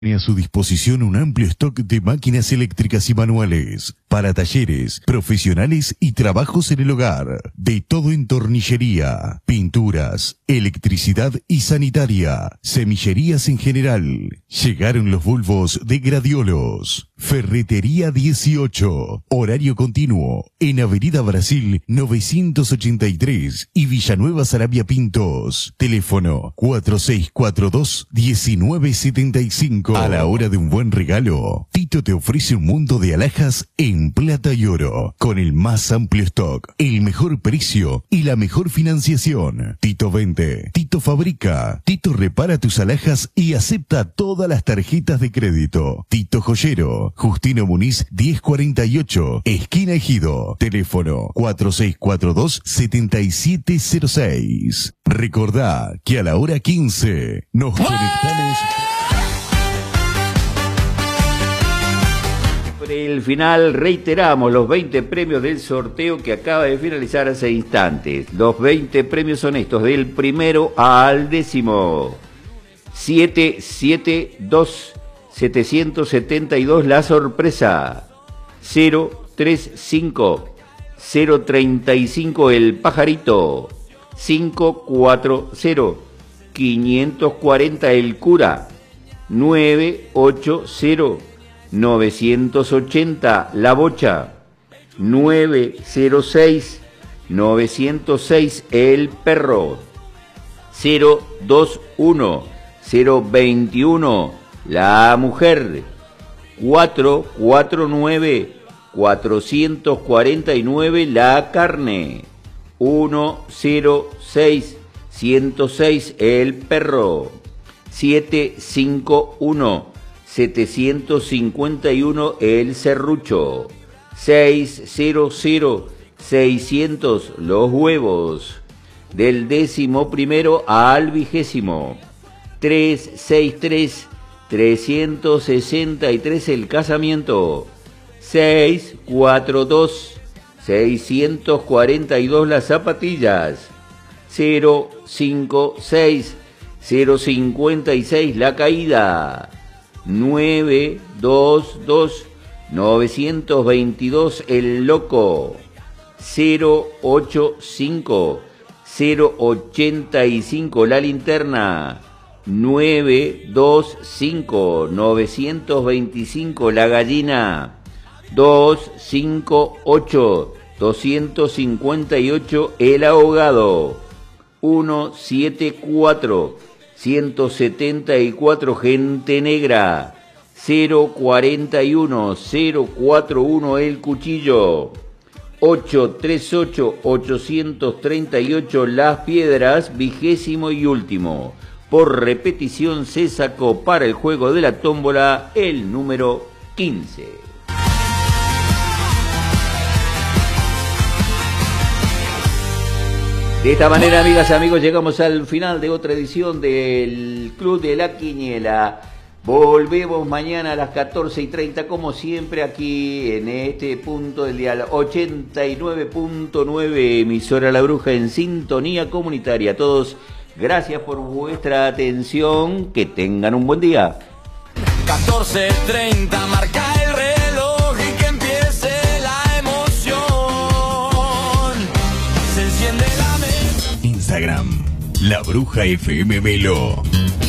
Tiene a su disposición un amplio stock de máquinas eléctricas y manuales para talleres, profesionales y trabajos en el hogar. De todo en tornillería, pinturas, electricidad y sanitaria, semillerías en general. Llegaron los bulbos de Gradiolos. Ferretería 18, horario continuo, en Avenida Brasil 983 y Villanueva Sarabia Pintos. Teléfono 4642-1975. A la hora de un buen regalo, Tito te ofrece un mundo de alhajas en plata y oro, con el más amplio stock, el mejor precio y la mejor financiación. Tito vende, Tito fabrica, Tito repara tus alhajas y acepta todas las tarjetas de crédito. Tito Joyero, Justino Muniz 1048, esquina Ejido. Teléfono 4642-7706. Recordá que a la hora 15 nos conectamos. El final, reiteramos los 20 premios del sorteo que acaba de finalizar hace instantes. Los 20 premios son estos, del primero al décimo. 772 la sorpresa. 035 035 el pajarito. 540 540 el cura. 980 980 la bocha. 906 906 el perro. 021 021 la mujer. 449 449 la carne. 106 106 el perro. 751 751 el serrucho. 600 600 los huevos. Del 11º al 20º. 363 363 el casamiento. 642 642 las zapatillas. 056 056 la caída. 922 922 el loco. 085 085 la linterna. 925 925 la gallina. 258 258 el ahogado. 174 174 gente negra. 041 041 el cuchillo. 838 838 las piedras, 20º y último. Por repetición se sacó para el juego de la tómbola el número 15. De esta manera, amigas y amigos, llegamos al final de otra edición del Club de la Quiniela. Volvemos mañana a las 14:30, como siempre, aquí en este punto del dial 89.9, emisora La Bruja en sintonía comunitaria. A todos, gracias por vuestra atención, que tengan un buen día. 14:30, marca el reloj y que empiece la emoción. Se enciende la mesa. Instagram, La Bruja FM Melo.